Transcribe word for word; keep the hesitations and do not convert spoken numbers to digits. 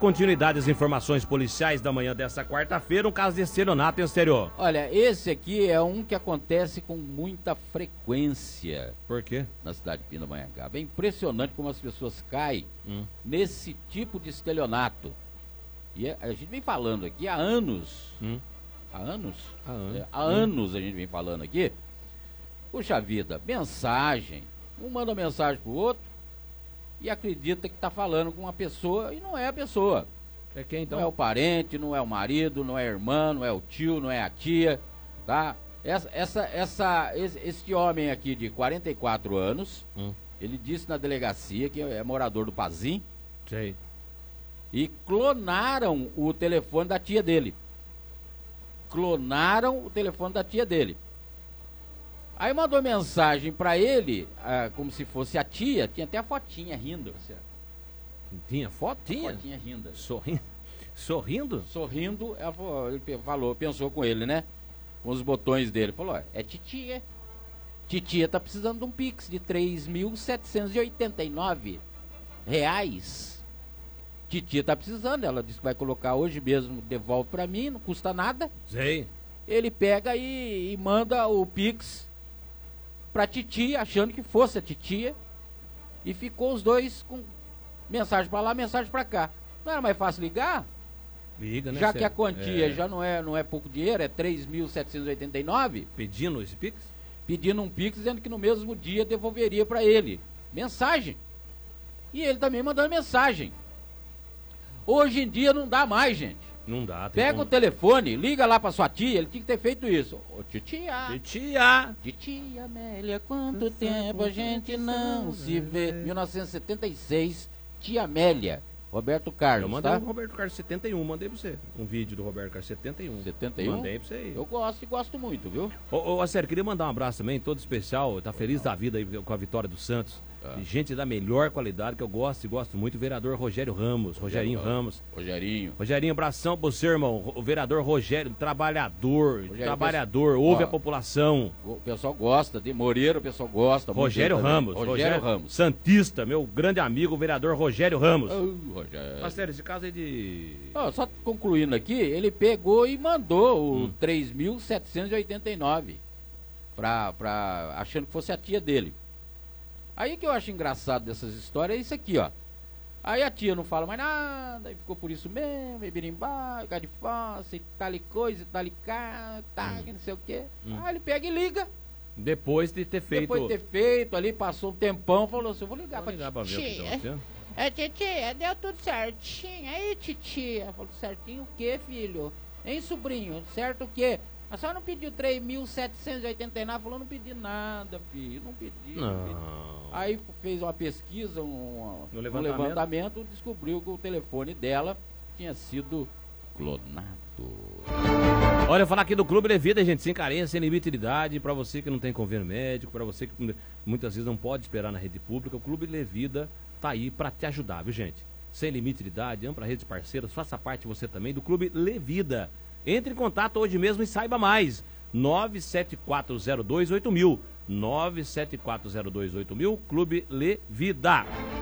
continuidade às informações policiais da manhã desta quarta-feira, um caso de estelionato em exterior. Olha, esse aqui é um que acontece com muita frequência. Por quê? Na cidade de Pindamonhangaba. É impressionante como as pessoas caem hum. nesse tipo de estelionato. E a gente vem falando aqui há anos. Hum. Há anos? Há anos. É, há hum. anos a gente vem falando aqui. Puxa vida, mensagem. Um manda mensagem pro outro e acredita que tá falando com uma pessoa e não é a pessoa. É quem então? Não é o parente, não é o marido, não é a irmã, não é o tio, não é a tia, tá? Essa, essa, essa, esse, este homem aqui de quarenta e quatro anos, hum. ele disse na delegacia que é morador do Pazim. Sei. E clonaram o telefone da tia dele. Clonaram o telefone da tia dele. Aí mandou mensagem pra ele, ah, como se fosse a tia, tinha até a fotinha rindo. Tinha fotinha? A fotinha rindo. Sorrindo? Sorrindo? Sorrindo, ela falou, ele falou, pensou com ele, né? Com os botões dele. Falou, é titia. Titia tá precisando de um Pix de três mil setecentos e oitenta e nove reais. Titia tá precisando, ela disse que vai colocar hoje mesmo, devolve pra mim, não custa nada. Sei. Ele pega e, e manda o Pix pra titia, achando que fosse a titia, e ficou os dois com mensagem pra lá, mensagem pra cá. Não era mais fácil ligar? Liga, né? Já que a quantia é. já não é, não é pouco dinheiro, é três mil setecentos e oitenta e nove. Pedindo esse Pix? Pedindo um Pix, dizendo que no mesmo dia devolveria pra ele. Mensagem. E ele também mandando mensagem. Hoje em dia não dá mais, gente. Não dá. Pega como... o telefone, liga lá pra sua tia, ele tinha que ter feito isso. Ô, titia. Titia. Titia Amélia, quanto tempo a gente não se vê. mil novecentos e setenta e seis, tia Amélia. Roberto Carlos, Eu mandei tá? o Roberto Carlos setenta e um, mandei pra você. Um vídeo do Roberto Carlos setenta e um. setenta e um? Mandei pra você aí. Eu gosto e gosto muito, viu? Ô, ô, sério, queria mandar um abraço também, todo especial, tá feliz da vida aí com a vitória do Santos. Ah. De gente da melhor qualidade, que eu gosto e gosto muito, o vereador Rogério Ramos, Rogerinho Ramos. Rogerinho. Rogerinho, abração pro seu irmão, o vereador Rogério, trabalhador, Rogério, trabalhador, ouve ó, a população. O pessoal gosta, de Moreira o pessoal gosta. Rogério Ramos, Rogério, Rogério Ramos. Santista, meu grande amigo, o vereador Rogério Ramos. Oh, Rogério. Mas sério, esse caso aí de... Oh, só concluindo aqui, ele pegou e mandou o hum. três mil setecentos e oitenta e nove, pra, pra, achando que fosse a tia dele. Aí que eu acho engraçado dessas histórias é isso aqui, ó. Aí a tia não fala mais nada, aí ficou por isso mesmo, e birimbá, cara de falsa, e tal e coisa, e tal e cá, tá, hum. não sei o quê. Hum. Aí ele pega e liga. Depois de ter feito... Depois de ter feito ali, passou um tempão, falou assim, eu vou ligar, vou ligar pra, pra ver o que tá acontecendo. É, titia, deu tudo certinho. Aí, titia. Falou, certinho o quê, filho? Hein, sobrinho? Certo o quê? A senhora não pediu três mil setecentos e oitenta e nove? Falou, não pedi nada, filho. Não pedi. Não. não pedi. Aí fez uma pesquisa, um, no um levantamento. levantamento, descobriu que o telefone dela tinha sido clonado. Olha, eu falar aqui do Clube Levida, gente, sem carência, sem limite de idade, pra você que não tem convênio médico, pra você que muitas vezes não pode esperar na rede pública, o Clube Levida tá aí pra te ajudar, viu, gente? Sem limite de idade, ampla rede de parceiros, faça parte você também do Clube Levida. Entre em contato hoje mesmo e saiba mais. nove sete quatro zero dois oito mil. nove sete quatro zero dois oito mil, Clube Levida.